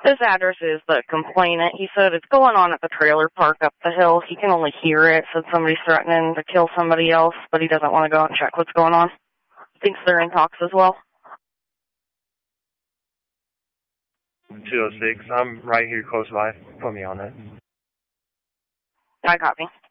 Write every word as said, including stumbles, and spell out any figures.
His address is the complainant. He said it's going on at the trailer park up the hill. He can only hear it. Said somebody's threatening to kill somebody else, but he doesn't want to go out and check what's going on. Thinks they're in talks as well. two oh six. I'm right here close by. Put me on it. I copy.